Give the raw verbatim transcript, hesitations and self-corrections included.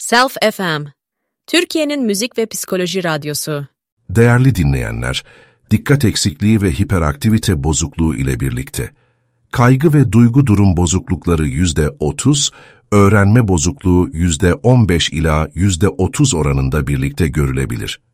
Self F M, Türkiye'nin müzik ve psikoloji radyosu. Değerli dinleyenler, dikkat eksikliği ve hiperaktivite bozukluğu ile birlikte, kaygı ve duygu durum bozuklukları yüzde otuz, öğrenme bozukluğu yüzde on beş ila yüzde otuz oranında birlikte görülebilir.